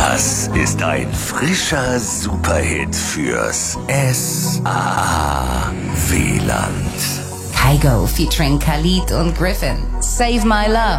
Das ist ein frischer Superhit fürs S-A-W-Land. Kygo featuring Khalid und Griffin. Save My Love.